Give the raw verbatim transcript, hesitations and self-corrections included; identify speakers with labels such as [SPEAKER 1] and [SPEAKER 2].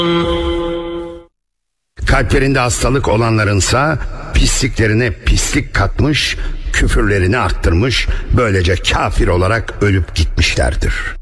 [SPEAKER 1] Kalplerinde hastalık olanlarınsa pisliklerine pislik katmış, küfürlerini arttırmış, böylece kafir olarak ölüp gitmişlerdir.